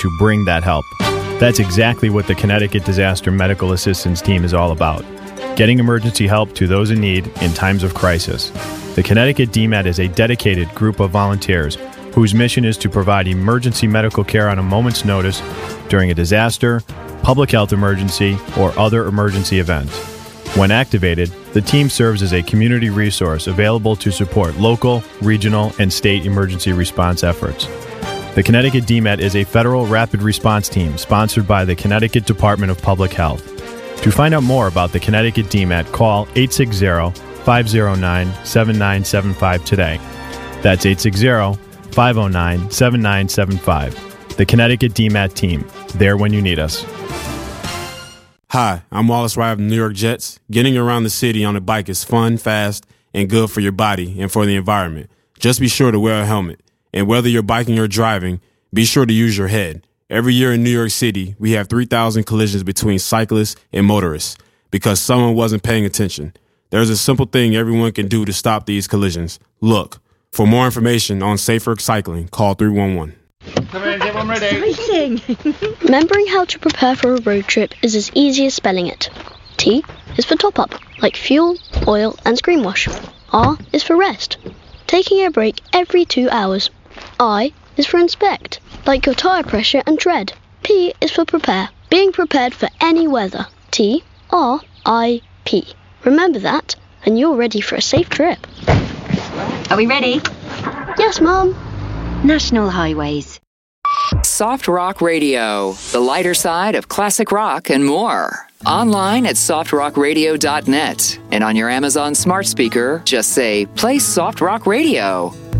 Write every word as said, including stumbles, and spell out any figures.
to bring that help. That's exactly what the Connecticut Disaster Medical Assistance Team is all about, getting emergency help to those in need in times of crisis. The Connecticut D MET is a dedicated group of volunteers whose mission is to provide emergency medical care on a moment's notice during a disaster, public health emergency, or other emergency event. When activated, the team serves as a community resource available to support local, regional, and state emergency response efforts. The Connecticut D MET is a federal rapid response team sponsored by the Connecticut Department of Public Health. To find out more about the Connecticut D MET, call eight six zero, five zero nine, seven nine seven five today. That's eight six zero, five zero nine, seven nine seven five. The Connecticut D MET team, there when you need us. Hi, I'm Wallace Wright of the New York Jets. Getting around the city on a bike is fun, fast, and good for your body and for the environment. Just be sure to wear a helmet. And whether you're biking or driving, be sure to use your head. Every year in New York City, we have three thousand collisions between cyclists and motorists because someone wasn't paying attention. There's a simple thing everyone can do to stop these collisions. Look. For more information on safer cycling, call three one one. Exciting! Remembering how to prepare for a road trip is as easy as spelling it. T is for top up, like fuel, oil, and screen wash. R is for rest, taking a break every two hours. I is for inspect, like your tire pressure and tread. P is for prepare, being prepared for any weather. T R I P. Remember that, and you're ready for a safe trip. Are we ready? Yes, Mom. National Highways. Soft Rock Radio, the lighter side of classic rock and more. Online at soft rock radio dot net and on your Amazon smart speaker, just say, play Soft Rock Radio.